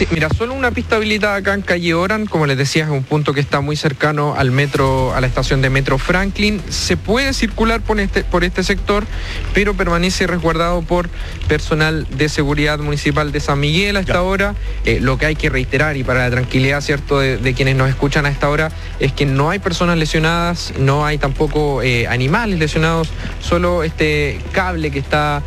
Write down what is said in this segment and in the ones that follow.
Sí, mira, solo una pista habilitada acá en calle Oran, como les decía, es un punto que está muy cercano al metro, a la estación de metro Franklin. Se puede circular por este sector, pero permanece resguardado por personal de seguridad municipal de San Miguel a esta hora. Lo que hay que reiterar, y para la tranquilidad, ¿cierto?, de quienes nos escuchan a esta hora, es que no hay personas lesionadas, no hay tampoco animales lesionados, solo este cable que está,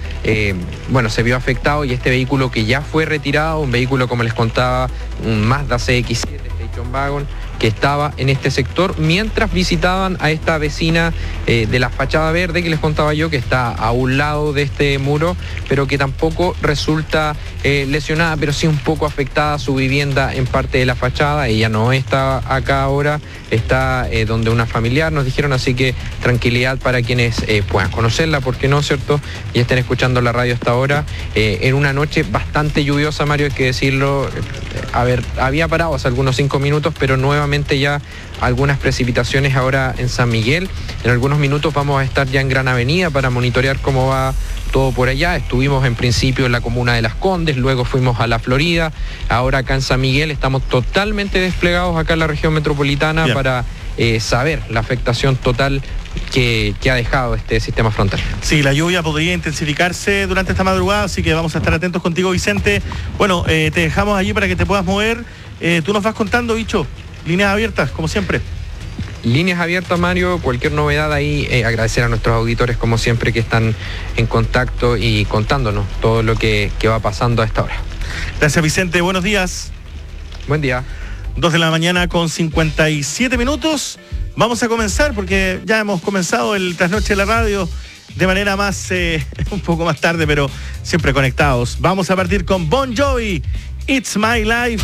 se vio afectado, y este vehículo que ya fue retirado, un vehículo, como les contaba, un Mazda CX-7 Station Wagon, que estaba en este sector mientras visitaban a esta vecina de la fachada verde que les contaba yo, que está a un lado de este muro, pero que tampoco resulta lesionada, pero sí un poco afectada su vivienda en parte de la fachada. Ella no está acá ahora, está donde una familiar, nos dijeron, así que tranquilidad para quienes puedan conocerla, ¿por qué no, cierto?, y estén escuchando la radio hasta ahora. En una noche bastante lluviosa, Mario, hay que decirlo. Había parado hace algunos 5 minutos, pero nuevamente ya algunas precipitaciones ahora en San Miguel. En algunos minutos vamos a estar ya en Gran Avenida para monitorear cómo va todo por allá. Estuvimos en principio en la comuna de Las Condes, luego fuimos a La Florida, ahora acá en San Miguel estamos totalmente desplegados acá en la región metropolitana para saber la afectación total que ha dejado este sistema frontal. Sí, la lluvia podría intensificarse durante esta madrugada, así que vamos a estar atentos contigo, Vicente. Bueno, te dejamos allí para que te puedas mover. Tú nos vas contando, Bicho. Líneas abiertas, como siempre. Líneas abiertas, Mario, cualquier novedad ahí, agradecer a nuestros auditores, como siempre, que están en contacto y contándonos todo lo que va pasando a esta hora. Gracias, Vicente, buenos días. Buen día. 2 de la mañana con 57 minutos. Vamos a comenzar, porque ya hemos comenzado el Trasnoche de la Radio de manera más, un poco más tarde, pero siempre conectados. Vamos a partir con Bon Jovi, It's My Life.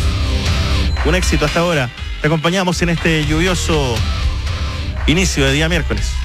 Un éxito hasta ahora. Te acompañamos en este lluvioso inicio de día miércoles.